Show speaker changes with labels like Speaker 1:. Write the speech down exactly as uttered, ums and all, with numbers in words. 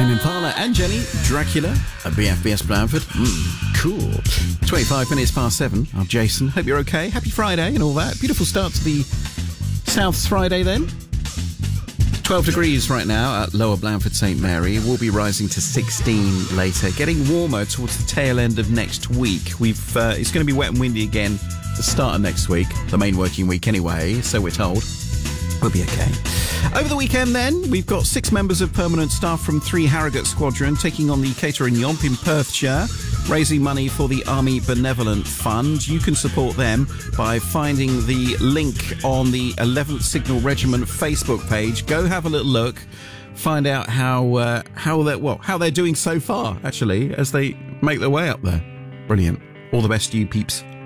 Speaker 1: Tame Impala and Jenny, Dracula at B F B S Blandford. Mm, cool. twenty-five minutes past seven. I'm Jason. Hope you're okay. Happy Friday and all that. Beautiful start to the South's Friday then. twelve degrees right now at Lower Blandford St Mary. We'll be rising to sixteen later. Getting warmer towards the tail end of next week. We've uh, It's going to be wet and windy again the start of next week. The main working week anyway, so we're told. We'll be okay. Over the weekend then, we've got six members of permanent staff from three Harrogate Squadron taking on the Catering Yomp in Perthshire, raising money for the Army Benevolent Fund. You can support them by finding the link on the eleventh Signal Regiment Facebook page. Go have a little look, find out how uh, how they're, well, how they're doing so far, actually, as they make their way up there. Brilliant. All the best to you peeps.